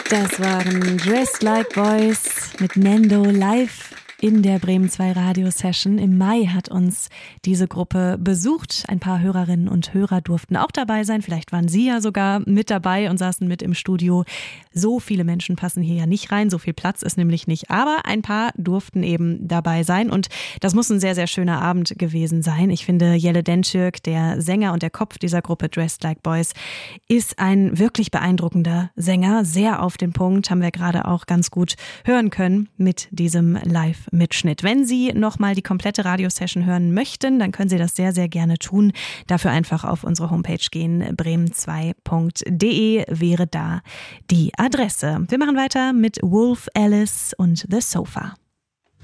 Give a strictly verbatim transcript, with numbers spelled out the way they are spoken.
Das waren Dressed Like Boys mit Nendo live in der Bremen zwei Radio-Session. Im Mai hat uns diese Gruppe besucht. Ein paar Hörerinnen und Hörer durften auch dabei sein. Vielleicht waren Sie ja sogar mit dabei und saßen mit im Studio. So viele Menschen passen hier ja nicht rein. So viel Platz ist nämlich nicht. Aber ein paar durften eben dabei sein. Und das muss ein sehr, sehr schöner Abend gewesen sein. Ich finde, Jelle Dentürk, der Sänger und der Kopf dieser Gruppe Dressed Like Boys, ist ein wirklich beeindruckender Sänger. Sehr auf den Punkt, haben wir gerade auch ganz gut hören können mit diesem Live-Mitschnitt. Wenn Sie nochmal die komplette Radiosession hören möchten, dann können Sie das sehr, sehr gerne tun. Dafür einfach auf unsere Homepage gehen. bremen zwei punkt de wäre da die Adresse. Wir machen weiter mit Wolf Alice und The Sofa.